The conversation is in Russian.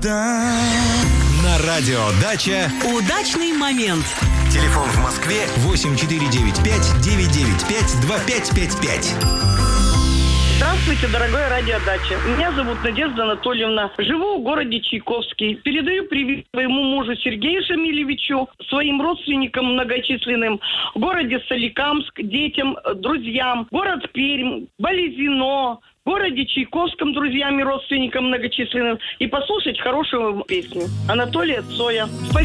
На радио «Дача» удачный момент. Телефон в Москве 8495-995-2555. Здравствуйте, дорогая радиодача. Меня зовут Надежда Анатольевна. Живу в городе Чайковский. Передаю привет своему мужу Сергею Шамилевичу, своим родственникам многочисленным в городе Соликамск, детям, друзьям, город Пермь, Болезино, в городе Чайковском, друзьям и родственникам многочисленным. И послушать хорошую песню Анатолия Цоя. Спасибо.